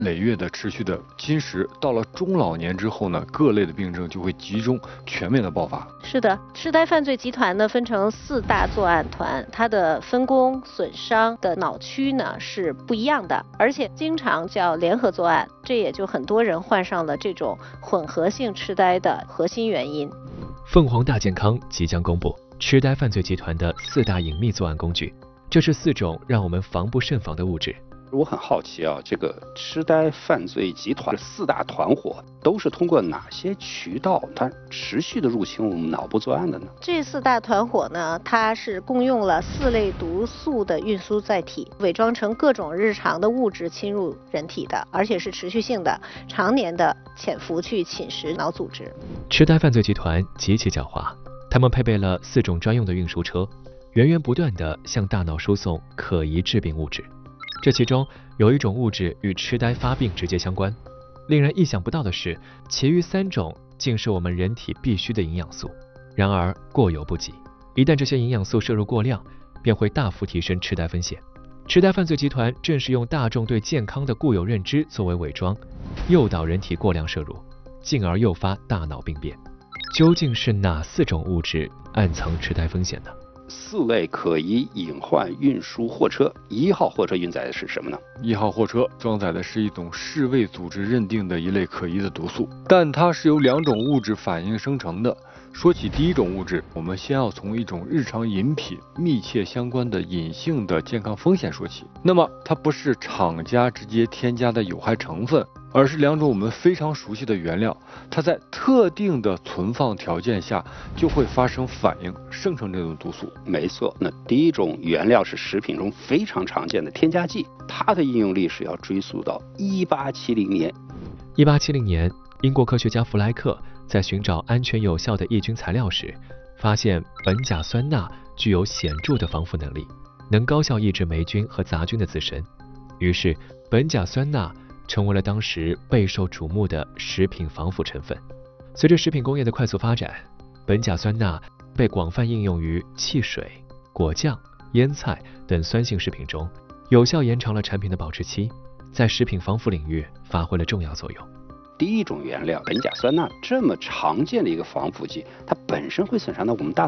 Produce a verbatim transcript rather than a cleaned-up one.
累月的持续的侵蚀，到了中老年之后呢，各类的病症就会集中全面的爆发。 是的，痴呆犯罪集团呢分成四大作案团，它的分工、损伤的脑区呢是不一样的，而且经常叫联合作案，这也就很多人患上了这种混合性痴呆的核心原因。 凤凰大健康即将公布痴呆犯罪集团的四大隐秘作案工具，这是四种让我们防不胜防的物质。 我很好奇啊，这个痴呆犯罪集团四大团伙都是通过哪些渠道，它持续的入侵我们脑部作案的呢？ 这四大团伙呢，它是共用了四类毒素的运输载体，伪装成各种日常的物质侵入人体的，而且是持续性的、常年的潜伏去侵蚀脑组织。 痴呆犯罪集团极其狡猾，他们配备了四种专用的运输车，源源不断地向大脑输送可疑致病物质。这其中有一种物质与痴呆发病直接相关，令人意想不到的是，其余三种竟是我们人体必需的营养素。然而过犹不及，一旦这些营养素摄入过量，便会大幅提升痴呆风险。痴呆犯罪集团正是用大众对健康的固有认知作为伪装，诱导人体过量摄入，进而诱发大脑病变。究竟是哪四种物质暗藏痴呆风险呢？ 四类可疑隐患运输货车，一号货车运载的是什么呢？ 一号货车装载的是一种世卫组织认定的一类可疑的毒素，但它是由两种物质反应生成的。说起第一种物质，我们先要从一种日常饮品密切相关的隐性的健康风险说起。那么它不是厂家直接添加的有害成分，而是两种我们非常熟悉的原料，它在特定的存放条件下就会发生反应，生成这种毒素。 没错，那第一种原料是食品中非常常见的添加剂，它的应用历史要追溯到一八七零年。 一八七零年，英国科学家弗莱克在寻找安全有效的抑菌材料时，发现苯甲酸钠具有显著的防腐能力，能高效抑制霉菌和杂菌的滋生。于是，苯甲酸钠成为了当时备受瞩目的食品防腐成分。随着食品工业的快速发展，苯甲酸钠被广泛应用于汽水、果酱、腌菜等酸性食品中，有效延长了产品的保质期，在食品防腐领域发挥了重要作用。 第一种原料苯甲酸钠这么常见的一个防腐剂，它本身会损伤到我们大脑